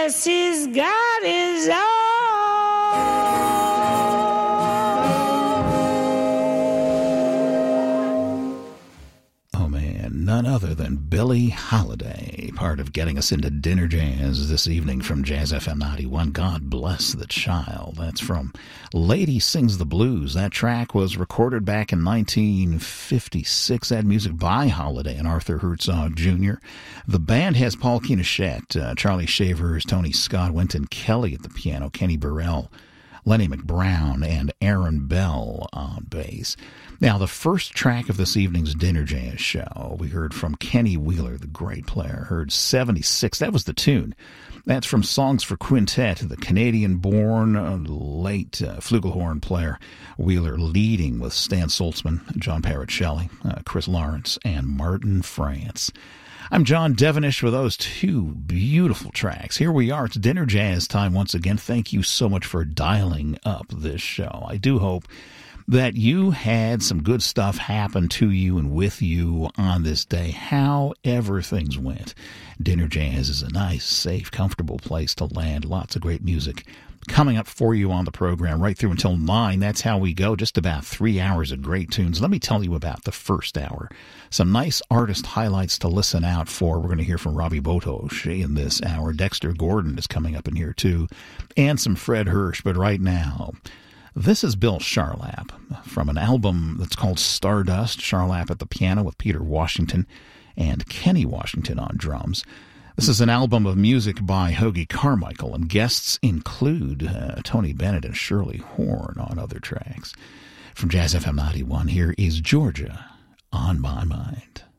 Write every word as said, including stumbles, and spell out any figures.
Yes, he's got his own. Oh man, none other than Billie Holiday, part of getting us into dinner jazz this evening from Jazz F M ninety-one. God Bless the Child. That's from Lady Sings the Blues. That track was recorded back in nineteen fifty-six. That music by Holiday and Arthur Herzog Junior The band has Paul Keeneshett, uh, Charlie Shavers, Tony Scott, Wynton Kelly at the piano, Kenny Burrell, Lenny McBrown, and Aaron Bell on bass. Now, the first track of this evening's Dinner Jazz show, we heard from Kenny Wheeler, the great player, heard seventy-six. That was the tune. That's from Songs for Quintet, the Canadian-born, uh, late uh, flugelhorn player, Wheeler, leading with Stan Soltzman, John Parrott-Shelley, uh, Chris Lawrence, and Martin France. I'm John Devenish with those two beautiful tracks. Here we are. It's Dinner Jazz time once again. Thank you so much for dialing up this show. I do hope that you had some good stuff happen to you and with you on this day, however things went. Dinner Jazz is a nice, safe, comfortable place to land. Lots of great music coming up for you on the program right through until nine. That's how we go, just about three hours of great tunes. Let me tell you about the first hour. Some nice artist highlights to listen out for. We're going to hear from Robbie Botos in this hour. Dexter Gordon is coming up in here too, and some Fred Hirsch. But right now, this is Bill Charlap from an album that's called Stardust. Charlap at the piano with Peter Washington and Kenny Washington on drums. This is an album of music by Hoagy Carmichael, and guests include uh, Tony Bennett and Shirley Horn on other tracks. From Jazz F M ninety-one, here is Georgia on My Mind.